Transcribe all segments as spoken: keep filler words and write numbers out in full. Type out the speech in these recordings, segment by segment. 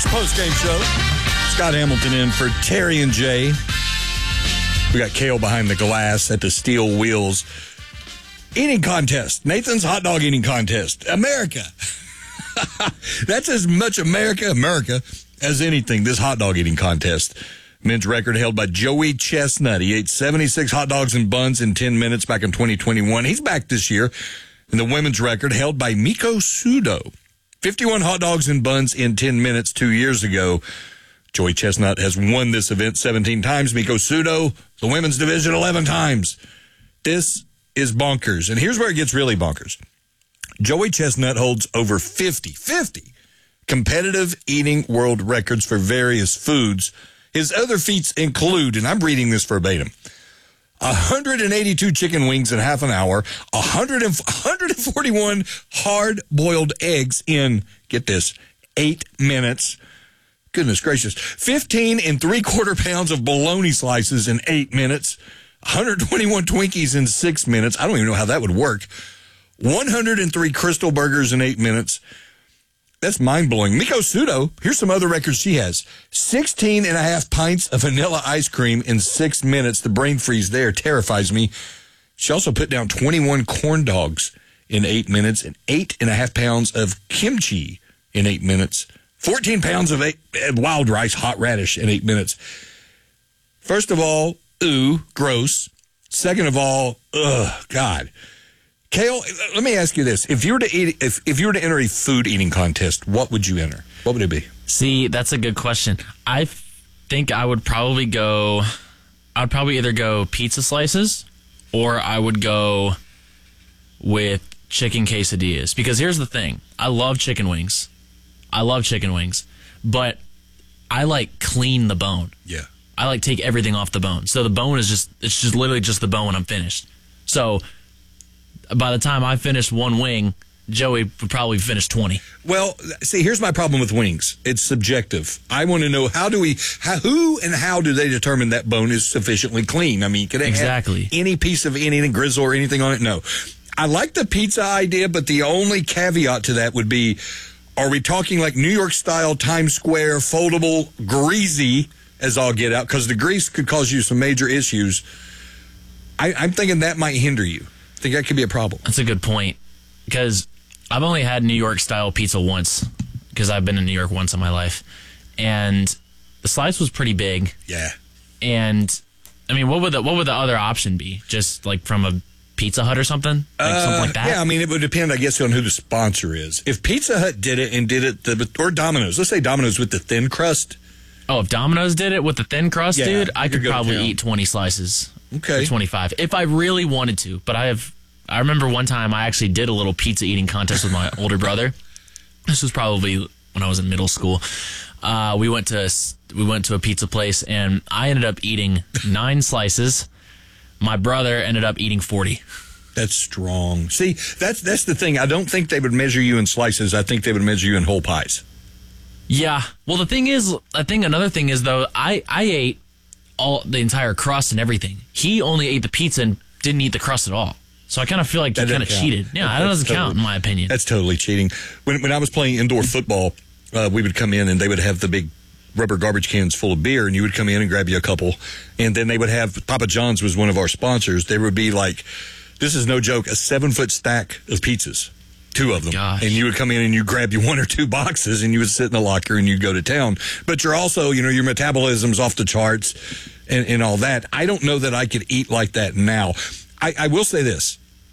post-game show. Scott Hamilton in for Terry and Jay. We got Kale behind the glass at the Steel Wheels eating contest. Nathan's hot dog eating contest. America. That's as much America, America, as anything, this hot dog eating contest. Men's record held by Joey Chestnut. He ate seventy-six hot dogs and buns in ten minutes back in twenty twenty-one. He's back this year. And the women's record held by Miko Sudo. fifty-one hot dogs and buns in ten minutes two years ago. Joey Chestnut has won this event seventeen times. Miko Sudo, the women's division, eleven times. This is bonkers. And here's where it gets really bonkers. Joey Chestnut holds over fifty, fifty competitive eating world records for various foods. His other feats include, and I'm reading this verbatim, one hundred eighty-two chicken wings in half an hour, one hundred, one hundred forty-one hard-boiled eggs in, get this, eight minutes. Goodness gracious. fifteen and three-quarter pounds of bologna slices in eight minutes. one hundred twenty-one Twinkies in six minutes. I don't even know how that would work. one hundred three Crystal Burgers in eight minutes. That's mind-blowing. Miko Sudo, here's some other records she has. sixteen and a half pints of vanilla ice cream in six minutes. The brain freeze there terrifies me. She also put down twenty-one corn dogs in eight minutes and eight and a half pounds of kimchi in eight minutes. fourteen pounds of eight, wild rice, hot radish in eight minutes. First of all, ooh, gross. Second of all, ugh, God. Kale, let me ask you this. If you were to eat, if, if you were to enter a food eating contest, what would you enter? What would it be? See, that's a good question. I think I would probably go, I'd probably either go pizza slices or I would go with chicken quesadillas. Because here's the thing. I love chicken wings. I love chicken wings. But I like clean the bone. Yeah. I like take everything off the bone. So the bone is just, it's just literally just the bone when I'm finished. So by the time I finished one wing, Joey would probably finish twenty. Well, see, here's my problem with wings. It's subjective. I want to know how do we, how, who and how do they determine that bone is sufficiently clean? I mean, can they exactly. have any piece of anything, grizzle or anything on it? No. I like the pizza idea, but the only caveat to that would be, are we talking like New York style Times Square, foldable, greasy as all get out? Because the grease could cause you some major issues. I, I'm thinking that might hinder you. I think that could be a problem. That's a good point. Because I've only had New York style pizza once, because I've been in New York once in my life. And the slice was pretty big. Yeah. And I mean, what would the what would the other option be? Just like from a Pizza Hut or something? Like uh, something like that? Yeah, I mean, it would depend, I guess, on who the sponsor is. If Pizza Hut did it and did it, the, or Domino's, let's say Domino's with the thin crust. Oh, if Domino's did it with the thin crust, yeah, dude, I could go probably down. eat twenty slices. Okay. Or twenty-five. If I really wanted to. But I have, I remember one time I actually did a little pizza eating contest with my older brother. This was probably when I was in middle school. Uh, we went to we went to a pizza place, and I ended up eating nine slices. My brother ended up eating forty. That's strong. See, that's that's the thing. I don't think they would measure you in slices. I think they would measure you in whole pies. Yeah. Well, the thing is, I think another thing is, though, I, I ate all the entire crust and everything. He only ate the pizza and didn't eat the crust at all. So I kind of feel like he kind of cheated. Yeah, that, that doesn't totally count in my opinion. That's totally cheating. When when I was playing indoor football, uh, we would come in and they would have the big rubber garbage cans full of beer, and you would come in and grab you a couple. And then they would have, Papa John's was one of our sponsors. There would be like, this is no joke, a seven-foot stack of pizzas, two of them. Gosh. And you would come in and you grab you one or two boxes, and you would sit in the locker and you'd go to town. But you're also, you know, your metabolism's off the charts and, and all that. I don't know that I could eat like that now. I, I will say this.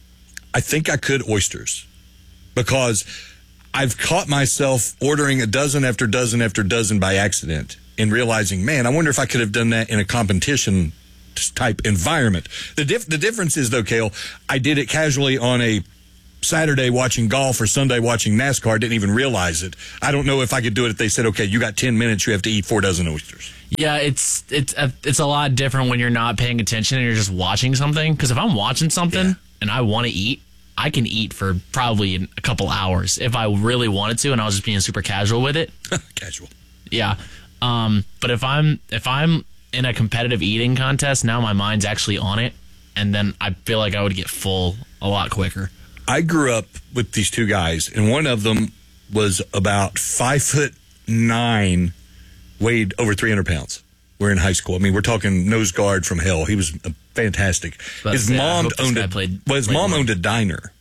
I think I could oysters, because I've caught myself ordering a dozen after dozen after dozen by accident and realizing, man, I wonder if I could have done that in a competition type environment. The dif- the difference is, though, Kale, I did it casually on a Saturday watching golf or Sunday watching NASCAR, didn't even realize it. I don't know if I could do it if they said, okay, you got ten minutes, you have to eat four dozen oysters. Yeah, it's it's a, it's a lot different when you're not paying attention and you're just watching something. Because if I'm watching something yeah. and I want to eat, I can eat for probably a couple hours if I really wanted to, and I was just being super casual with it. Casual. Yeah. Um, but if I'm if I'm in a competitive eating contest, now my mind's actually on it, and then I feel like I would get full a lot quicker. I grew up with these two guys, and one of them was about five foot nine, weighed over three hundred pounds. We're in high school. I mean, we're talking nose guard from hell. He was fantastic. But his yeah, mom owned a, played, well, his played mom well. owned a diner,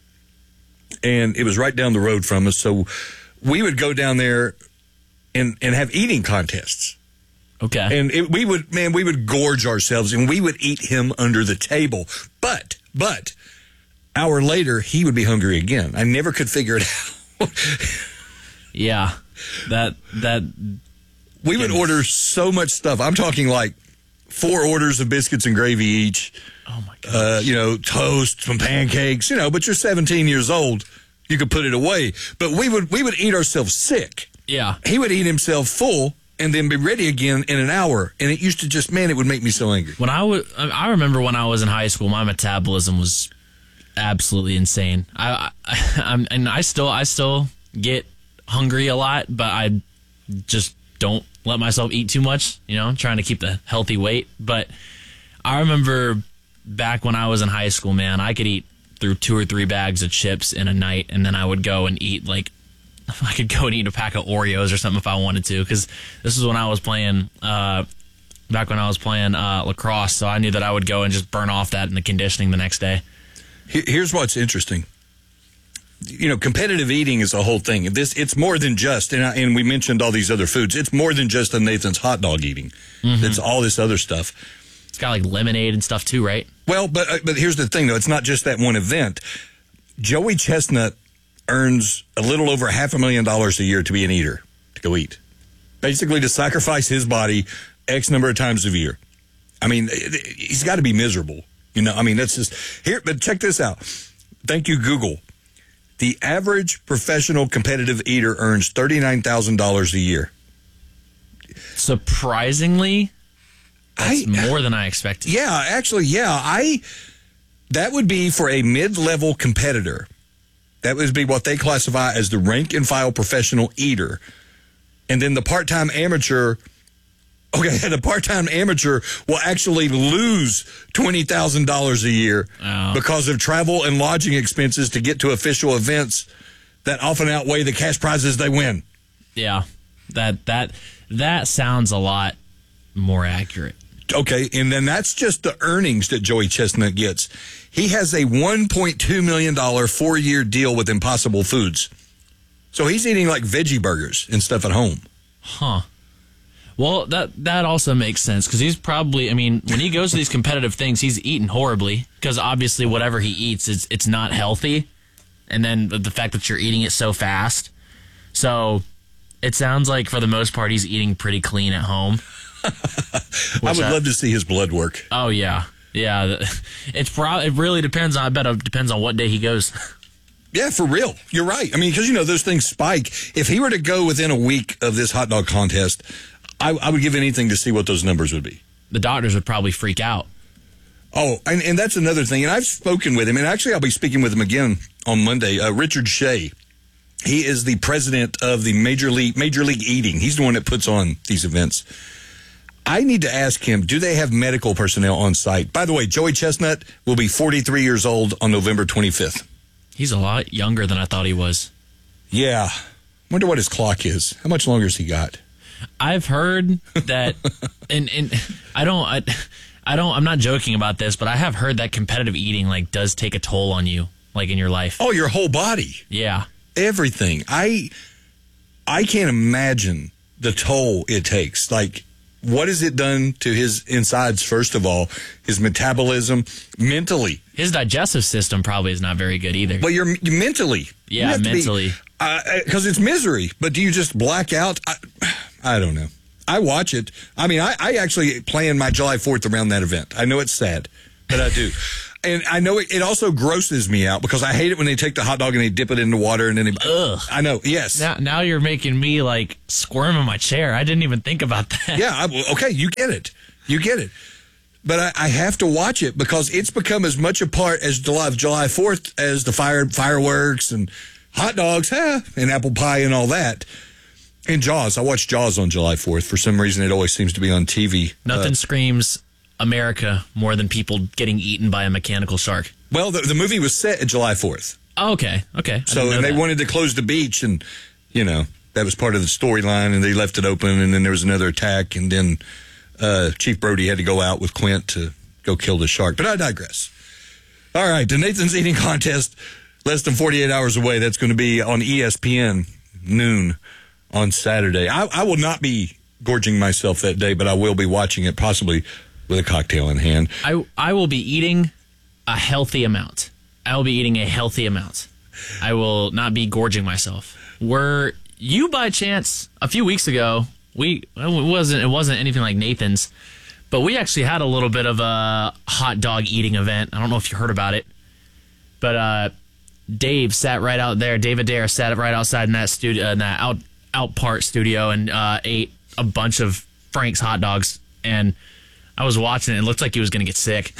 and it was right down the road from us. So we would go down there and and have eating contests. Okay. And it, we would, man, we would gorge ourselves, and we would eat him under the table. But, but, hour later, he would be hungry again. I never could figure it out. Yeah, that that. We would order so much stuff. I'm talking like four orders of biscuits and gravy each. Oh my god! Uh, you know, toast, some pancakes. You know, but you're seventeen years old. You could put it away. But we would we would eat ourselves sick. Yeah. He would eat himself full and then be ready again in an hour. And it used to just, man, it would make me so angry. When I was, I remember when I was in high school, my metabolism was absolutely insane. I, I I'm, and I still I still get hungry a lot, but I just don't let myself eat too much, you know, trying to keep the healthy weight. But I remember back when I was in high school, man, I could eat through two or three bags of chips in a night, and then I would go and eat like I could go and eat a pack of Oreos or something if I wanted to, because this is when I was playing uh back when I was playing uh lacrosse, so I knew that I would go and just burn off that in the conditioning the next day. Here's what's interesting. You know, competitive eating is a whole thing. This it's more than just, and, I, and we mentioned all these other foods. It's more than just the Nathan's hot dog eating. Mm-hmm. It's all this other stuff. It's got like lemonade and stuff too, right? Well, but uh, but here's the thing, though. It's not just that one event. Joey Chestnut earns a little over half a million dollars a year to be an eater, to go eat. Basically, to sacrifice his body X number of times a year. I mean, he's got to be miserable. You know, I mean, that's just here. But check this out. Thank you, Google. The average professional competitive eater earns thirty-nine thousand dollars a year. Surprisingly, that's I, more than I expected. Yeah, actually, yeah. I that would be for a mid-level competitor. That would be what they classify as the rank and file professional eater. And then the part-time amateur, okay, the part-time amateur will actually lose twenty thousand dollars a year oh. because of travel and lodging expenses to get to official events that often outweigh the cash prizes they win. Yeah, that that that sounds a lot more accurate. Okay, and then that's just the earnings that Joey Chestnut gets. He has a one point two million dollars four-year deal with Impossible Foods. So he's eating like veggie burgers and stuff at home. Huh. Well, that that also makes sense, because he's probably, I mean, when he goes to these competitive things, he's eating horribly, because obviously whatever he eats, is it's not healthy. And then the fact that you're eating it so fast. So it sounds like for the most part, he's eating pretty clean at home. I would I, love to see his blood work. Oh, yeah. Yeah. It's pro- It really depends on, I bet it depends on what day he goes. Yeah, for real. You're right. I mean, because, you know, those things spike. If he were to go within a week of this hot dog contest, I, I would give anything to see what those numbers would be. The doctors would probably freak out. Oh, and, and that's another thing. And I've spoken with him, and actually I'll be speaking with him again on Monday. Uh, Richard Shea. He is the president of the Major League Major League Eating. He's the one that puts on these events. I need to ask him, do they have medical personnel on site? By the way, Joey Chestnut will be forty-three years old on November twenty-fifth. He's a lot younger than I thought he was. Yeah. Wonder what his clock is. How much longer has he got? I've heard that, and, and I don't, I, I don't, I'm not joking about this, but I have heard that competitive eating like does take a toll on you, like in your life. Oh, your whole body. Yeah. Everything. I, I can't imagine the toll it takes. Like, what has it done to his insides, first of all, his metabolism, mentally? His digestive system probably is not very good either. But you're, you're mentally. Yeah, you mentally. Because uh, it's misery. But do you just black out? I, I don't know. I watch it. I mean, I, I actually plan my July fourth around that event. I know it's sad, but I do. And I know it, it also grosses me out because I hate it when they take the hot dog and they dip it in the water and then they... Ugh. I know, yes. Now, now you're making me, like, squirm in my chair. I didn't even think about that. Yeah, I, okay, you get it. You get it. But I, I have to watch it because it's become as much a part as July, July fourth as the fire fireworks and hot dogs, huh, and apple pie and all that. And Jaws. I watch Jaws on July fourth. For some reason, it always seems to be on T V. Nothing uh, screams America more than people getting eaten by a mechanical shark. Well, the, the movie was set at July fourth. Oh, okay, okay. I So and they that. wanted to close the beach, and, you know, That was part of the storyline, and they left it open, and then there was another attack, and then uh, Chief Brody had to go out with Clint to go kill the shark. But I digress. All right, the Nathan's Eating Contest, less than forty-eight hours away. That's going to be on E S P N, noon on Saturday. I, I will not be gorging myself that day, but I will be watching it, possibly with a cocktail in hand. I, I will be eating a healthy amount. I will be eating a healthy amount. I will not be gorging myself. Were you, by chance, a few weeks ago, we it wasn't it wasn't anything like Nathan's, but we actually had a little bit of a hot dog eating event. I don't know if you heard about it, but uh, Dave sat right out there. Dave Adair sat right outside in that studio, in that out out part studio, and uh, ate a bunch of Frank's hot dogs. And I was watching it. It looked like he was going to get sick.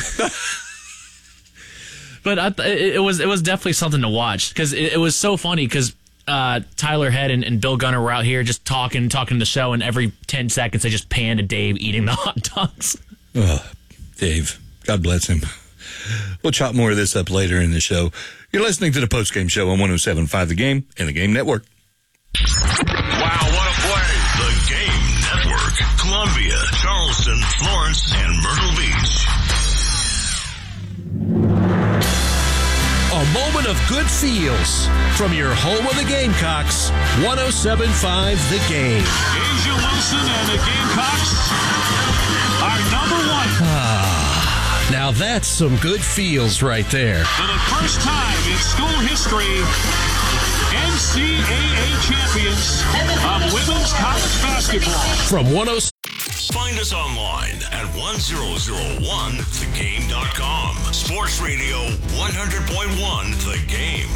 But I th- it, it was it was definitely something to watch, because it, it was so funny, because uh, Tyler Head and, and Bill Gunner were out here just talking, talking the show, and every ten seconds they just panned to Dave eating the hot dogs. Oh, Dave, God bless him. We'll chop more of this up later in the show. You're listening to the postgame show on one oh seven point five The Game and the Game Network. Wow, what a play! The Game Network. Columbia, Charleston, Florence, and Myrtle Beach. A moment of good feels from your home of the Gamecocks, one oh seven point five The Game. Asia Wilson and the Gamecocks are number one. Ah, now that's some good feels right there. For the first time in school history, N C double A champions of women's college basketball. From one oh Find us online at one thousand one the game dot com. Sports Radio one hundred point one The Game.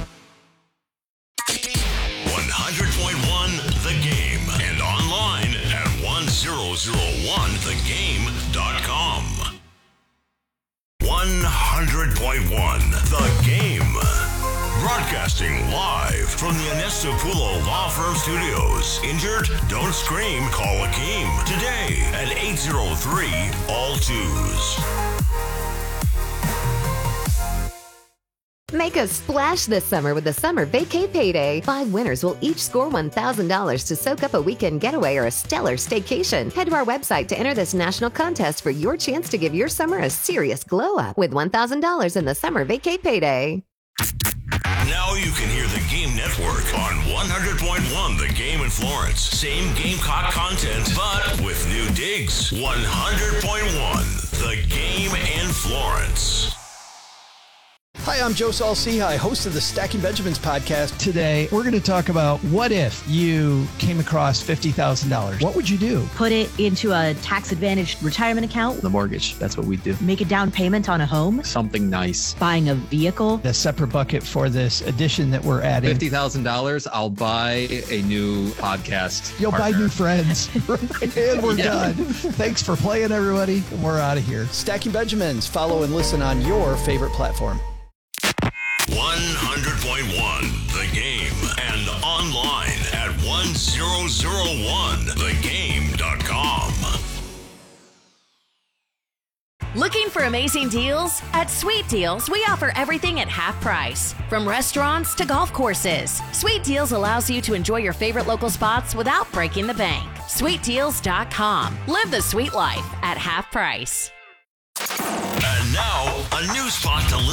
one hundred point one The Game. And online at one thousand one the game dot com. one hundred point one The Game. Broadcasting live from the Anestopulo Law Firm Studios. Injured? Don't scream. Call Akeem today at eight oh three all twos. Make a splash this summer with the Summer Vacay Payday. Five winners will each score one thousand dollars to soak up a weekend getaway or a stellar staycation. Head to our website to enter this national contest for your chance to give your summer a serious glow up with one thousand dollars in the Summer Vacay Payday. Now you can hear the Game Network on one hundred point one The Game in Florence. Same Gamecock content, but with new digs. one hundred point one The Game in Florence. Hi, I'm Joe Saul-Sehy, host of the Stacking Benjamins podcast. Today, we're going to talk about what if you came across fifty thousand dollars. What would you do? Put it into a tax-advantaged retirement account. The mortgage, that's what we do. Make a down payment on a home. Something nice. Buying a vehicle. A separate bucket for this addition that we're adding. fifty thousand dollars, I'll buy a new podcast You'll partner. buy new friends. And we're Yeah. done. Thanks for playing, everybody. And we're out of here. Stacking Benjamins. Follow and listen on your favorite platform. one hundred point one The Game and online at one thousand one the game dot com. Looking for amazing deals? At Sweet Deals, we offer everything at half price. From restaurants to golf courses, Sweet Deals allows you to enjoy your favorite local spots without breaking the bank. sweet deals dot com. Live the sweet life at half price. And now, a new spot to listen